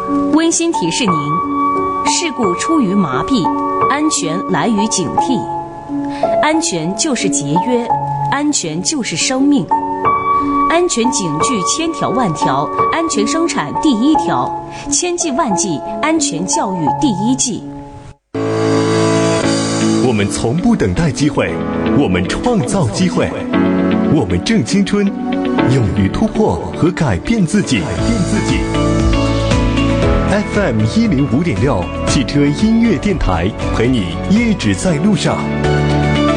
温馨提示您：事故出于麻痹，安全来于警惕。安全就是节约，安全就是生命。安全警句千条万条，安全生产第一条，千计万计安全教育第一计。 我们从不等待机会，我们创造机会，我们正青春，勇于突破和改变自己。FM 105.6汽车音乐电台，陪你一直在路上。